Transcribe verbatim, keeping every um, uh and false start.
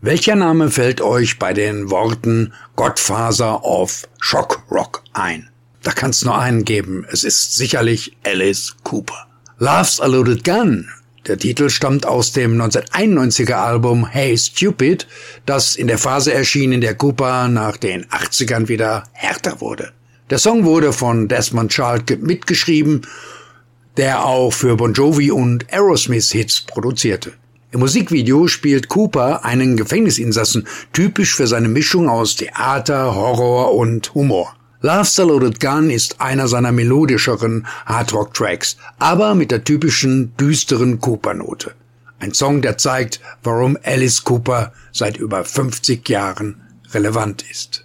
Welcher Name fällt euch bei den Worten Godfather of Shock Rock ein? Da kann es nur einen geben. Es ist sicherlich Alice Cooper. Love's a Loaded Gun. Der Titel stammt aus dem neunzehnhunderteinundneunziger Album Hey Stupid, das in der Phase erschien, in der Cooper nach den achtzigern wieder härter wurde. Der Song wurde von Desmond Child mitgeschrieben, der auch für Bon Jovi und Aerosmith Hits produzierte. Im Musikvideo spielt Cooper einen Gefängnisinsassen, typisch für seine Mischung aus Theater, Horror und Humor. Love's a Loaded Gun ist einer seiner melodischeren Hardrock-Tracks, aber mit der typischen düsteren Cooper-Note. Ein Song, der zeigt, warum Alice Cooper seit über fünfzig Jahren relevant ist.